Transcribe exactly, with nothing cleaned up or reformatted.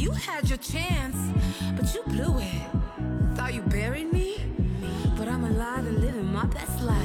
You had your chance, but you blew it. Thought you buried me, but I'm alive and living my best life.